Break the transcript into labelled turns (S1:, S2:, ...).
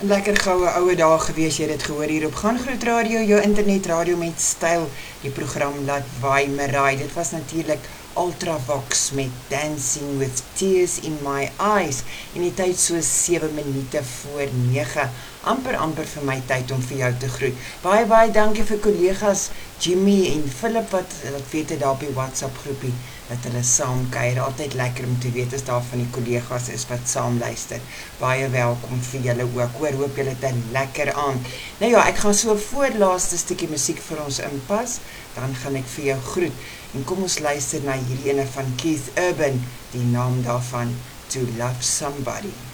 S1: Lekker goue ouwe dae gewees, jy het dit gehoor hier op Gaan Groot Radio, jou internetradio met styl, die program Laat Waai Maraai. Dit was natuurlijk Ultravox met Dancing with Tears in My Eyes, en die tyd so 7 minute voor 9, amper vir my tyd om vir jou te groet. Baie dankie vir kollegas Jimmy en Philip, wat weet het daar op die WhatsApp groepie, dat hulle saam kuier, altyd lekker om te weet as daar van die kollegas is wat saam luister. Baie welkom vir julle ook, hoop julle het 'n lekker aand. Nou ja, ek gaan so voorlaaste stukkie musiek vir ons inpas, dan gaan ek vir jou groet, en kom ons luister na hierdie ene van Keith Urban, die naam daarvan, To Love Somebody.